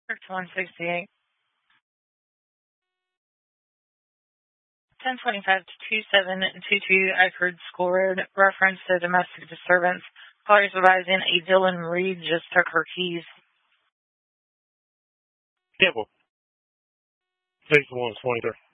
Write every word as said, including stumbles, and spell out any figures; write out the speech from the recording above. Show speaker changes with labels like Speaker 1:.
Speaker 1: one sixty-eight. ten twenty-five to two seven two two Eckerd School Road, reference to domestic disturbance. Callers advising a Dylan Reed just took her keys.
Speaker 2: Campbell. six one twenty-three.